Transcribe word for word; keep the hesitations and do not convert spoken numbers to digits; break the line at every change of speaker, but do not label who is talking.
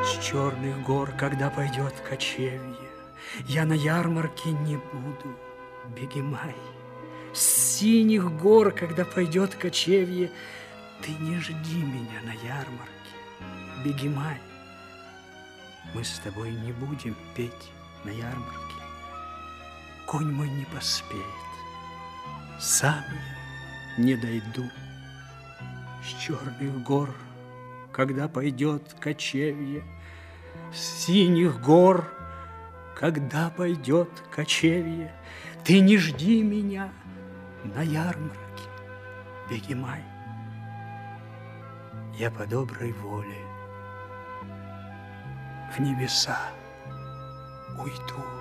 С черных гор, когда пойдет кочевье, я на ярмарке не буду, беги, май. С синих гор, когда пойдет кочевье, ты не жди меня на ярмарке, беги, май. Мы с тобой не будем петь на ярмарке, конь мой не поспеет, сам я не дойду. С черных гор, когда пойдет кочевье, с синих гор, когда пойдет кочевье, ты не жди меня на ярмарке, беги, май. Я по доброй воле в небеса уйду.